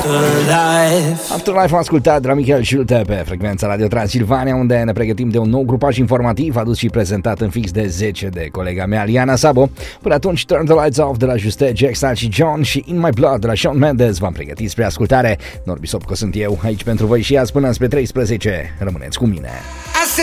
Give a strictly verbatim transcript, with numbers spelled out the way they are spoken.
Afterlife. Afterlife am ascultat de la Michael Schulte pe frecvența Radio Transilvania, unde ne pregătim de un nou grupaj informativ adus și prezentat în fix de zece de colega mea, Liana Sabo. Până atunci, Turn the Lights Off de la Juste, Jack Style și John și In My Blood de la Shawn Mendes v-am pregătit spre ascultare. Norbi Sopco sunt eu, aici pentru voi și azi până spre treisprezece. Rămâneți cu mine.